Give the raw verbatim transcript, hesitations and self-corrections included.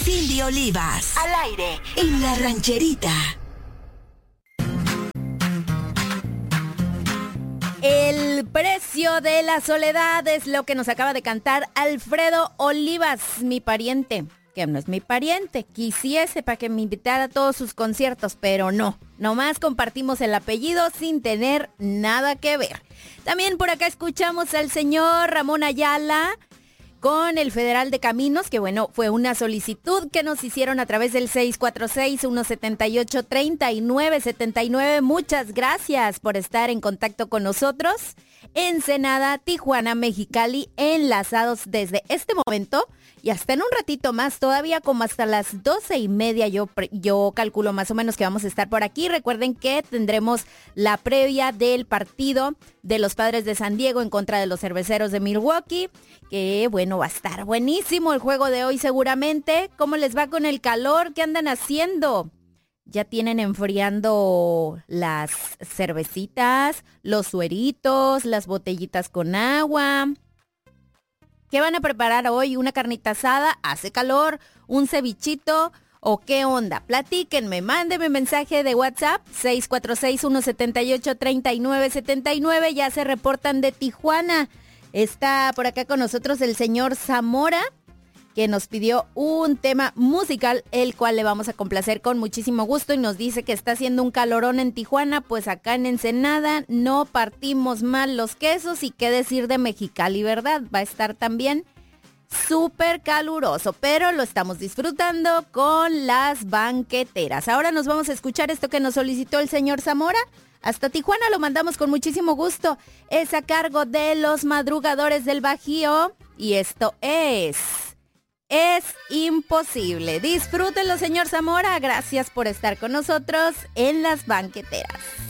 Cindy Olivas. Al aire en La Rancherita. El precio de la soledad es lo que nos acaba de cantar Alfredo Olivas, mi pariente, que no es mi pariente. Quisiese para que me invitara a todos sus conciertos, pero no. Nomás compartimos el apellido sin tener nada que ver. También por acá escuchamos al señor Ramón Ayala con el Federal de Caminos, que bueno, fue una solicitud que nos hicieron a través del seis cuatro seis, uno siete ocho, tres nueve siete nueve. Muchas gracias por estar en contacto con nosotros. Ensenada, Tijuana, Mexicali, enlazados desde este momento y hasta en un ratito más, todavía como hasta las doce y media yo, yo calculo más o menos que vamos a estar por aquí. Recuerden que tendremos la previa del partido de los Padres de San Diego en contra de los Cerveceros de Milwaukee, que bueno, va a estar buenísimo el juego de hoy seguramente. ¿Cómo les va con el calor? ¿Qué andan haciendo? Ya tienen enfriando las cervecitas, los sueritos, las botellitas con agua. ¿Qué van a preparar hoy? ¿Una carnita asada? ¿Hace calor? ¿Un cevichito? ¿O qué onda? Platíquenme, mándenme mensaje de WhatsApp seis cuatro seis, uno siete ocho, tres nueve siete nueve. Ya se reportan de Tijuana. Está por acá con nosotros el señor Zamora, que nos pidió un tema musical, el cual le vamos a complacer con muchísimo gusto y nos dice que está haciendo un calorón en Tijuana, pues acá en Ensenada no partimos mal los quesos y qué decir de Mexicali, ¿verdad? Va a estar también súper caluroso, pero lo estamos disfrutando con las banqueteras. Ahora nos vamos a escuchar esto que nos solicitó el señor Zamora. Hasta Tijuana lo mandamos con muchísimo gusto. Es a cargo de los Madrugadores del Bajío y esto es... Es imposible. Disfrútenlo, señor Zamora. Gracias por estar con nosotros en las banqueteras.